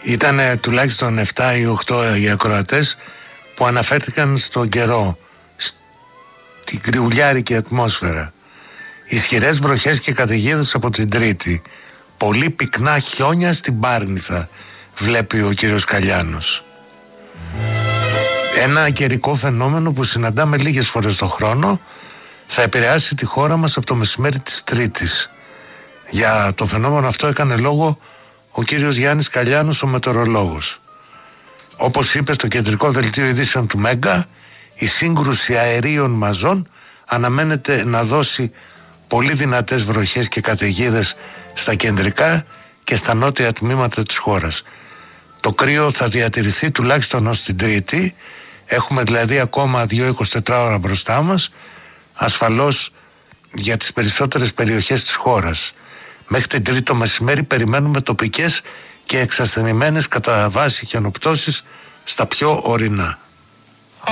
Ήταν τουλάχιστον 7 ή 8 οι ακροατές που αναφέρθηκαν στον καιρό, στην κρυουλιάρικη ατμόσφαιρα. Ισχυρές βροχές και καταιγίδες από την Τρίτη. Πολύ πυκνά χιόνια στην Πάρνηθα, βλέπει ο κύριος Καλιάνος. Ένα καιρικό φαινόμενο που συναντάμε λίγες φορές το χρόνο θα επηρεάσει τη χώρα μας από το μεσημέρι της Τρίτης. Για το φαινόμενο αυτό έκανε λόγο ο κύριος Γιάννης Καλιάνος, ο μετεωρολόγος. Όπως είπε στο κεντρικό δελτίο ειδήσεων του Μέγκα, η σύγκρουση αερίων μαζών αναμένεται να δώσει πολύ δυνατές βροχές και καταιγίδες στα κεντρικά και στα νότια τμήματα της χώρας. Το κρύο θα διατηρηθεί τουλάχιστον ως την Τρίτη. Έχουμε δηλαδή ακόμα 2-24 ώρα μπροστά μας, ασφαλώς για τις περισσότερες περιοχές της χώρας. Μέχρι την Τρίτη το μεσημέρι περιμένουμε τοπικές και εξασθενημένες κατά βάση χιονοπτώσεις στα πιο ορεινά.